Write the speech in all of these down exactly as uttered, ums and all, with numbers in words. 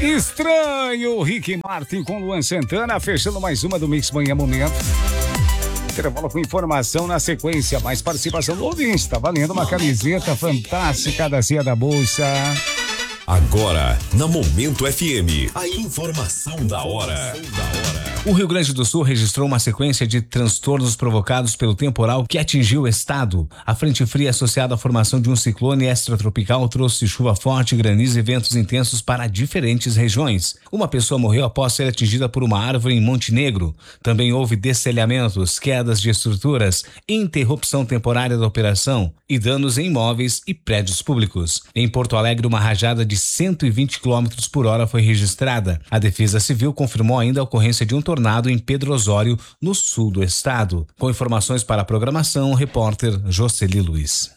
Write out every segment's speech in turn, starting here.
Estranho, Rick Martin com Luan Santana, fechando mais uma do Mix Manhã Momento. Intervalo com informação na sequência, mais participação do ouvinte. Tá valendo uma camiseta fantástica da Cia da Bolsa. Agora, na Momento F M, a informação da hora. O Rio Grande do Sul registrou uma sequência de transtornos provocados pelo temporal que atingiu o estado. A frente fria associada à formação de um ciclone extratropical trouxe chuva forte, granizo e ventos intensos para diferentes regiões. Uma pessoa morreu após ser atingida por uma árvore em Montenegro. Também houve destelhamentos, quedas de estruturas, interrupção temporária da operação e danos em imóveis e prédios públicos. Em Porto Alegre, uma rajada de cento e vinte quilômetros por hora foi registrada. A Defesa Civil confirmou ainda a ocorrência de um tornado em Pedro Osório, no sul do estado. Com informações para a programação, o repórter Jocely Luiz.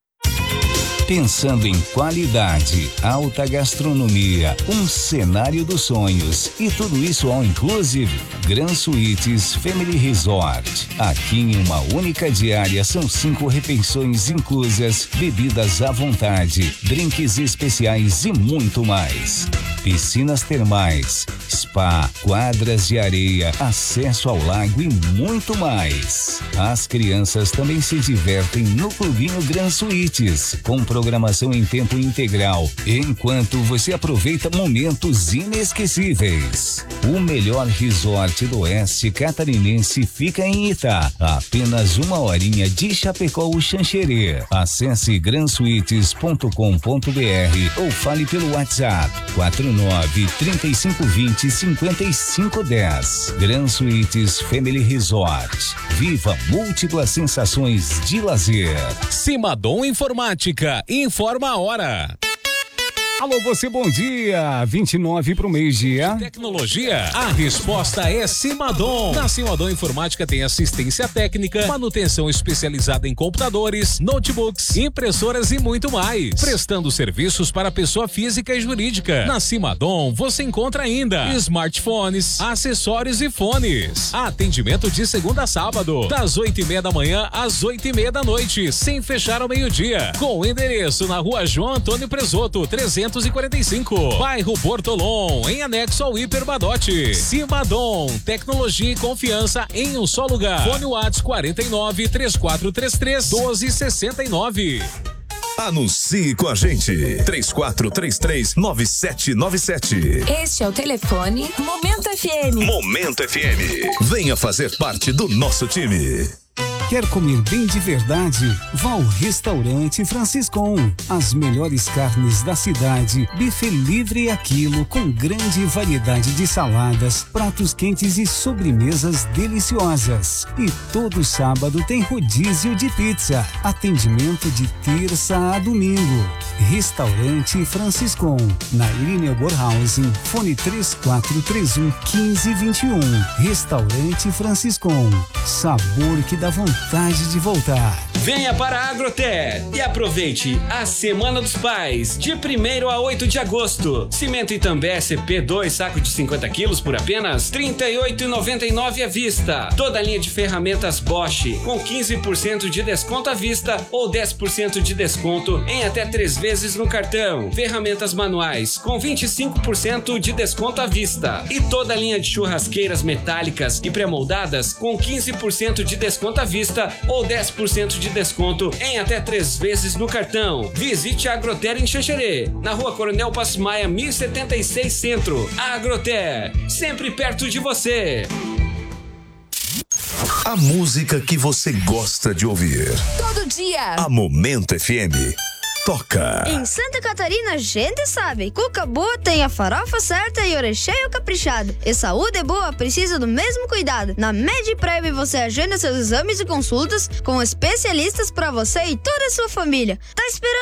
Pensando em qualidade, alta gastronomia, um cenário dos sonhos e tudo isso all inclusive, Gran Suites Family Resort. Aqui em uma única diária são cinco refeições inclusas, bebidas à vontade, drinks especiais e muito mais. Piscinas termais, spa, quadras de areia, acesso ao lago e muito mais. As crianças também se divertem no Clubinho Gran Suites, com programação em tempo integral, enquanto você aproveita momentos inesquecíveis. O melhor resort do oeste catarinense fica em Itá, a apenas uma horinha de Chapecó ou Xanxerê. Acesse gran suites ponto com ponto b r ou fale pelo WhatsApp quatro nove, três cinco dois zero, cinco cinco um zero. Gran Suites Family Resort. Viva múltiplas sensações de lazer. Simadom Informática. Informa a hora. Alô, você, bom dia. vinte e nove para o meio-dia. Tecnologia, a resposta é Simadom. Na Simadom Informática tem assistência técnica, manutenção especializada em computadores, notebooks, impressoras e muito mais. Prestando serviços para pessoa física e jurídica. Na Simadom você encontra ainda smartphones, acessórios e fones. Atendimento de segunda a sábado, das oito e meia da manhã às oito e meia da noite, sem fechar ao meio-dia. Com o endereço na rua João Antônio Presoto, trezentos e quarenta e cinco, bairro Bortolom, em anexo ao Hiper Badote. Simadom, tecnologia e confiança em um só lugar. Fone WhatsApp quarenta e nove, três quatro três três, doze sessenta e nove. Anuncie com a gente. três quatro três três, nove sete nove sete. Este é o telefone Momento F M. Momento F M. Venha fazer parte do nosso time. Quer comer bem de verdade? Vá ao Restaurante Franciscon. As melhores carnes da cidade, buffet livre a quilo com grande variedade de saladas, pratos quentes e sobremesas deliciosas. E todo sábado tem rodízio de pizza. Atendimento de terça a domingo. Restaurante Franciscon. Na Irineu Borhausen, fone três quatro três um, um cinco dois um. Restaurante Franciscon. Sabor que dá vontade de voltar. Venha para a Agroter e aproveite a Semana dos Pais, de primeiro a oito de agosto. Cimento Itambé C P dois, saco de cinquenta quilos por apenas trinta e oito reais e noventa e nove centavos à vista. Toda a linha de ferramentas Bosch com quinze por cento de desconto à vista ou dez por cento de desconto em até três vezes no cartão. Ferramentas manuais com vinte e cinco por cento de desconto à vista. E toda a linha de churrasqueiras metálicas e pré-moldadas com quinze por cento de desconto à vista ou dez por cento de desconto em até três vezes no cartão. Visite a Agroter em Xanxerê, na rua Coronel Passos Maia, mil e setenta e seis Centro. A Agroter, sempre perto de você. A música que você gosta de ouvir. Todo dia. A Momento F M. Toca. Em Santa Catarina, a gente sabe. Cuca boa tem a farofa certa e orecheio caprichado. E saúde boa precisa do mesmo cuidado. Na MedPrev você agenda seus exames e consultas com especialistas para você e toda a sua família. Tá esperando